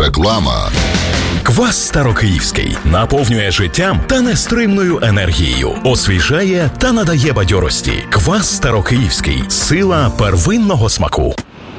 Реклама. Квас Старокиївський наповнює життям та нестримною енергією, освіжає та надає бадьорості. Квас Старокиївський – сила первинного смаку.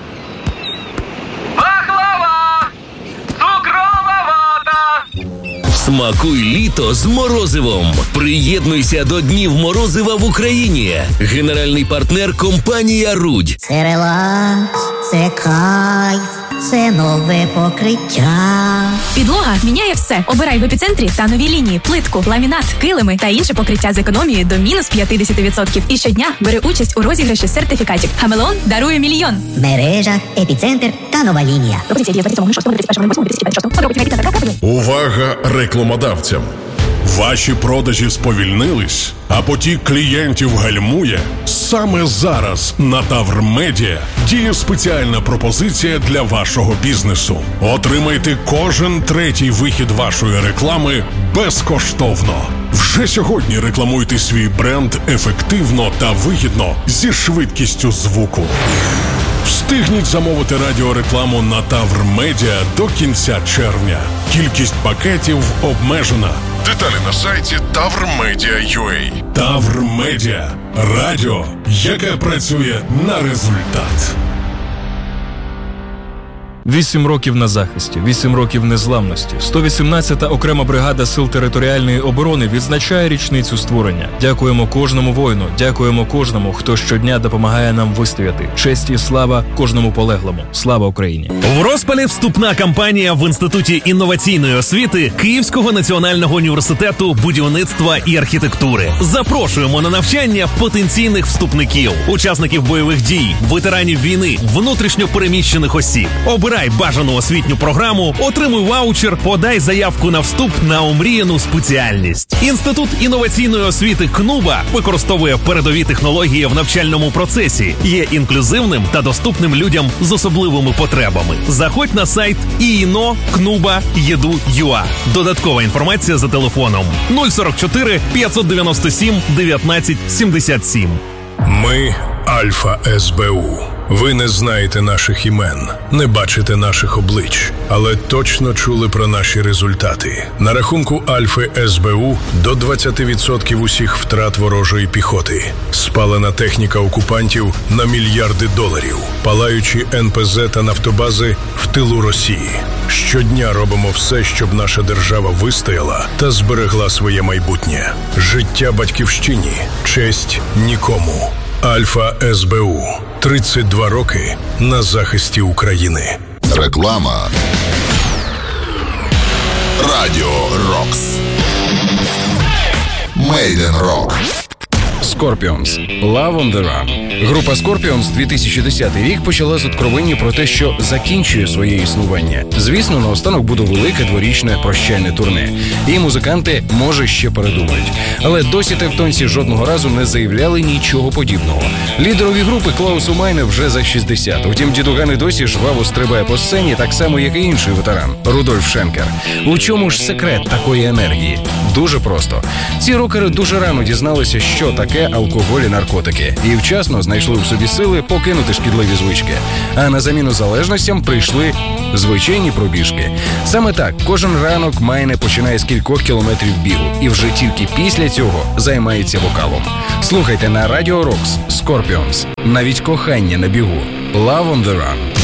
Пахлава! Цукрова вата! Смакуй літо з морозивом. Приєднуйся до Днів морозива в Україні. Генеральний партнер – компанія «Рудь». Це релакс, це кайф, це нове покриття. Підлога міняє все. Обирай в епіцентрі та нові лінії, плитку, ламінат, килими та інше покриття з економією до мінус 50%. І щодня бери участь у розіграші сертифікатів. Хамелеон дарує мільйон. Мережа, епіцентр та нова лінія. Увага рекламодавцям! Ваші продажі сповільнились, а потік клієнтів гальмує? Саме зараз на Тавр Медіа діє спеціальна пропозиція для вашого бізнесу. Отримайте кожен третій вихід вашої реклами безкоштовно. Вже сьогодні рекламуйте свій бренд ефективно та вигідно зі швидкістю звуку. Встигніть замовити радіорекламу на Тавр Медіа до кінця червня. Кількість пакетів обмежена. Деталі на сайті tavrmedia.ua. Тавр Медіа. Радіо, яке працює на результат. 8 років на захисті, 8 років незламності. 118-та окрема бригада Сил територіальної оборони відзначає річницю створення. Дякуємо кожному воїну, дякуємо кожному, хто щодня допомагає нам вистояти. Честь і слава кожному полеглому. Слава Україні! В розпалі вступна кампанія в Інституті інноваційної освіти Київського національного університету будівництва і архітектури. Запрошуємо на навчання потенційних вступників, учасників бойових дій, ветеранів війни, внутрішньо переміщених осіб. Обирай бажану освітню програму, отримуй ваучер, подай заявку на вступ на омріяну спеціальність. Інститут інноваційної освіти КНУБА використовує передові технології в навчальному процесі, є інклюзивним та доступним людям з особливими потребами. Заходь на сайт iino.knuba.edu.ua. Додаткова інформація за телефоном 044 597 19 77. Ми Альфа СБУ. Ви не знаєте наших імен, не бачите наших облич, але точно чули про наші результати. На рахунку Альфи СБУ до 20% усіх втрат ворожої піхоти. Спалена техніка окупантів на мільярди доларів. Палаючі НПЗ та нафтобази в тилу Росії. Щодня робимо все, щоб наша держава вистояла та зберегла своє майбутнє. Життя батьківщині, честь нікому. Альфа СБУ. 32 роки на захисті України. Реклама. Радіо Рокс. Made in Rock. Scorpions. Love on the Run. Група Scorpions 2010 рік почала з откровення про те, що закінчує своє існування. Звісно, наостанок буде велике дворічне прощальне турне. І музиканти, може, ще передумають. Але досі тевтонці жодного разу не заявляли нічого подібного. Лідерові групи Клаусу Майне вже за 60. Втім, дідуган і досі жваво стрибає по сцені, так само, як і інший ветеран – Рудольф Шенкер. У чому ж секрет такої енергії? Дуже просто. Ці рокери дуже рано дізналися, що таке алкоголь і наркотики. І вчасно знайшли в собі сили покинути шкідливі звички. А на заміну залежностям прийшли звичайні пробіжки. Саме так, кожен ранок Майне починає з кількох кілометрів бігу. І вже тільки після цього займається вокалом. Слухайте на Радіо Рокс Scorpions. Навіть кохання на бігу. Love on the Run.